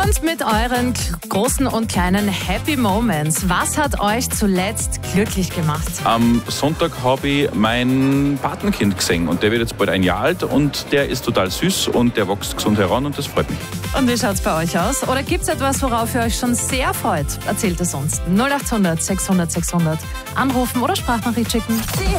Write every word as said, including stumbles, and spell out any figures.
Und mit euren großen und kleinen Happy Moments. Was hat euch zuletzt glücklich gemacht? Am Sonntag habe ich mein Patenkind gesehen und der wird jetzt bald ein Jahr alt und der ist total süß und der wächst gesund heran und das freut mich. Und wie schaut es bei euch aus? Oder gibt es etwas, worauf ihr euch schon sehr freut? Erzählt es uns. null acht hundert sechshundert sechshundert anrufen oder Sprachnachricht schicken.